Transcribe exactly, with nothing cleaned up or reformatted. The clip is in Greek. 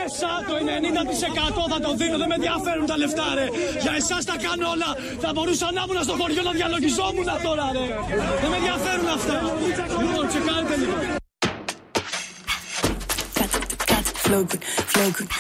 Μέσα το ενενήντα τοις εκατό θα το δίνω, δεν με ενδιαφέρουν τα λεφτά ρε. Για εσάς τα κάνω όλα, θα μπορούσα να ήμουν στο χωριό να διαλογιζόμουν τώρα ρε. Δεν με ενδιαφέρουν αυτά. Λοιπόν, τσεκάρετε λίγο. Flow good, flow good.